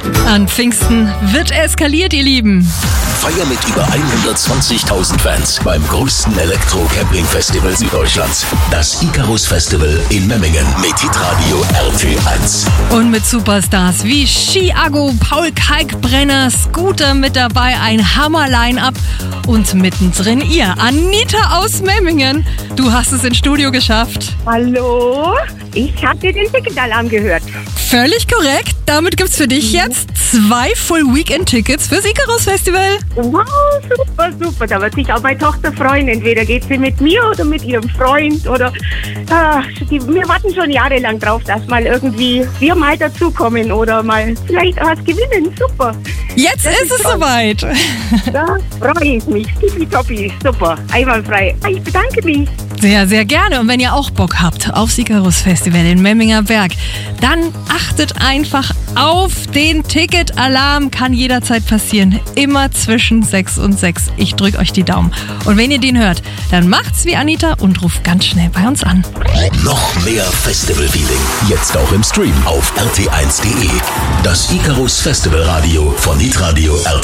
An Pfingsten wird eskaliert, ihr Lieben. Feier mit über 120.000 Fans beim größten Elektro-Camping-Festival Süddeutschlands. Das Icarus Festival in Memmingen mit Hitradio RT1. Und mit Superstars wie Chiago, Paul Kalkbrenner, Scooter mit dabei, ein Hammer-Line-Up. Und mittendrin ihr, Anita aus Memmingen. Du hast es ins Studio geschafft. Hallo, ich habe dir den Ticketalarm gehört. Völlig korrekt. Damit gibt's für dich jetzt 2 Full-Weekend-Tickets fürs Icarus Festival. Wow, super, super. Da wird sich auch meine Tochter freuen. Entweder geht sie mit mir oder mit ihrem Freund. Oder wir warten schon jahrelang drauf, dass mal irgendwie wir mal dazukommen oder mal vielleicht was gewinnen. Super. Jetzt ist es soweit. Da freue ich mich. Tippitoppi, super. Einwandfrei. Ich bedanke mich. Sehr, sehr gerne. Und wenn ihr auch Bock habt aufs Icarus Festival in Memminger Berg, dann achtet einfach auf den Ticketalarm. Kann jederzeit passieren. Immer zwischen 6 und 6. Ich drücke euch die Daumen. Und wenn ihr den hört, dann macht's wie Anita und ruft ganz schnell bei uns an. Noch mehr Festival-Feeling. Jetzt auch im Stream auf rt1.de. Das Icarus Festival Radio von Hitradio RT1.